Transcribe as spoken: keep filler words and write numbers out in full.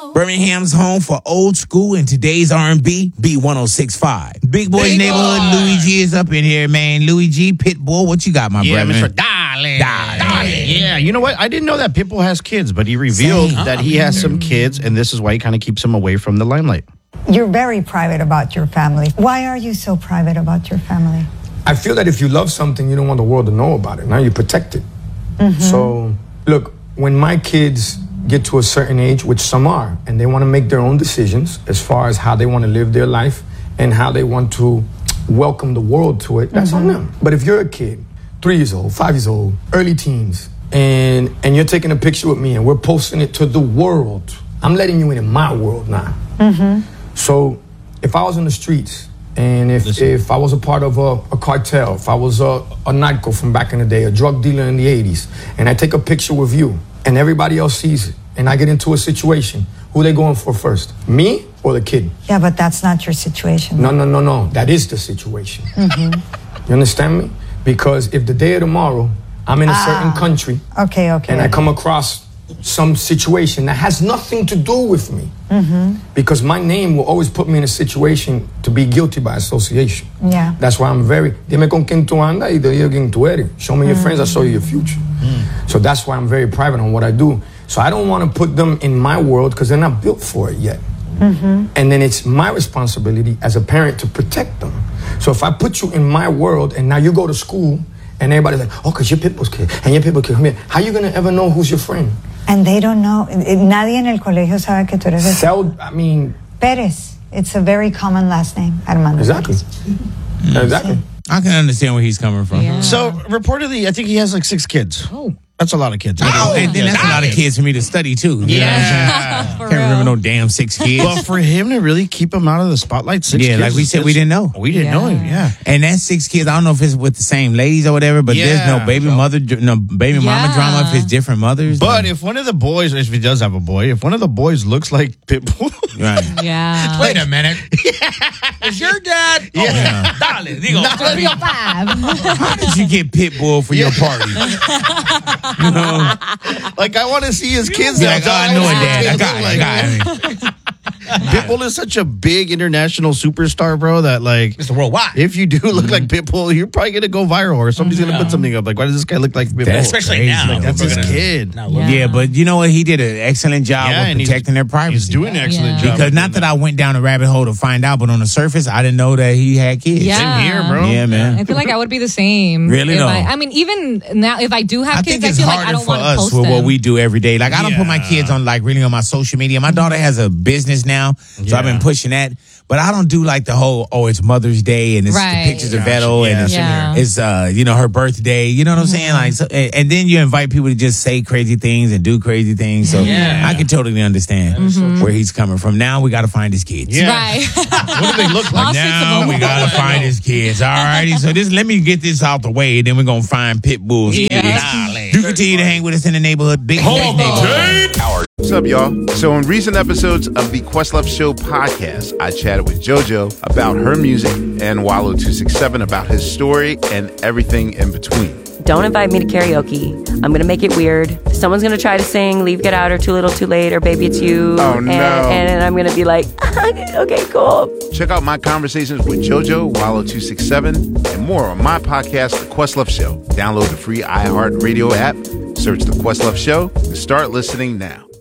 Birmingham's home for old school and today's R and B, B one oh six point five. Big Boy's Big Neighborhood, boy. Louis G is up in here, man. Louis G, Pitbull, what you got, my yeah, brother? Mister Darling. Darling. Darling. Yeah, you know what? I didn't know that Pitbull has kids, but he revealed Same. that he has some kids, and this is why he kind of keeps them away from the limelight. You're very private about your family. Why are you so private about your family? I feel that if you love something, you don't want the world to know about it. Now you protect it. Mm-hmm. So, look, when my kids get to a certain age, which some are, and they want to make their own decisions as far as how they want to live their life and how they want to welcome the world to it, that's mm-hmm. on them. But if you're a kid, three years old, five years old, early teens, and and you're taking a picture with me and we're posting it to the world, I'm letting you into my world now. Mm-hmm. So if I was in the streets and if, if I was a part of a, a cartel, if I was a, a narco from back in the day, a drug dealer in the eighties, and I take a picture with you and everybody else sees it, and I get into a situation, who they going for first? Me or the kid? Yeah, but that's not your situation. No, no, no, no. That is the situation. Mm-hmm. You understand me? Because if the day of tomorrow, I'm in a ah, certain country, okay, okay, and I come across some situation that has nothing to do with me, mm-hmm. because my name will always put me in a situation to be guilty by association. Yeah. That's why I'm very, dime con quien tú andas y te digo quién tú eres. Show me mm. your friends, I'll show you your future. Mm. So that's why I'm very private on what I do. So I don't want to put them in my world because they're not built for it yet. Mm-hmm. And then it's my responsibility as a parent to protect them. So if I put you in my world and now you go to school and everybody's like, oh, because you're Pitbull's kid and you're Pitbull's kid, come here. How are you going to ever know who's your friend? And they don't know. Nadie en el colegio sabe que tú eres el Sel, I mean... Pérez. It's a very common last name, Armando. Exactly. Mm-hmm. Exactly. I can understand where he's coming from. Yeah. So, reportedly, I think he has like six kids. Oh. That's a lot of kids. Oh, and then that's a lot of kids for me to study, too. You yeah. know what I'm saying? Can't remember no damn six kids. Well, for him to really keep him out of the spotlight, six yeah, kids. Yeah, like we said, we didn't know. We didn't yeah. know him, yeah. And that's six kids. I don't know if it's with the same ladies or whatever, but yeah. there's no baby so. mother, no baby yeah. mama drama if it's different mothers. But like, if one of the boys, if he does have a boy, if one of the boys looks like Pitbull. Right. Yeah. Wait a minute. Is your dad? Yeah. Oh, yeah. Dale, digo. How did you get Pitbull for your party? You know? Like, I want to see his kids. Like, oh, I know it, Dad. I got it. I got it. Pitbull is such a big international superstar, bro, that, like... Mister Worldwide. If you do look like Pitbull, you're probably going to go viral, or somebody's going to put something up. Like, why does this guy look like Pitbull? That's Especially crazy. now. Like, that's his gonna, kid. Yeah. yeah, but you know what? He did an excellent job yeah, of protecting their privacy. He's doing an excellent yeah. job. Because not that I went down a rabbit hole to find out, but on the surface, I didn't know that he had kids. Yeah. Same here, bro. Yeah, man. I feel like I would be the same. Really, though? I, I mean, even now, if I do have I kids, think it's I feel harder like I don't for want to us post for them. what we do every day. Like, I don't yeah. put my kids on, like, really on my social media. My daughter has a business now, so yeah. I've been pushing that. But I don't do like the whole, oh, it's Mother's Day and it's right. the pictures Gotcha. of Vettel yeah, and it's, yeah. it's uh, you know, her birthday. You know what I'm mm-hmm. saying? Like, so, and, and then you invite people to just say crazy things and do crazy things. So yeah. I can totally understand mm-hmm. where he's coming from. Now we got to find his kids. Yeah. Right. What do they look like? Now we got to find his kids. All righty. So this, let me get this out the way. Then we're going to find Pitbull's yeah. kids. You continue to hang with us in the neighborhood. Big Hold neighborhood. What's up, y'all? So in recent episodes of the Questlove Show podcast, I chatted with JoJo about her music and Wallow two six seven about his story and everything in between. Don't invite me to karaoke. I'm going to make it weird. Someone's going to try to sing Leave, Get Out, or Too Little, Too Late, or Baby It's You. Oh, no. And, and I'm going to be like, okay, cool. Check out my conversations with JoJo, Wallow two six seven, and more on my podcast, The Questlove Show. Download the free iHeartRadio app, search The Questlove Show, and start listening now.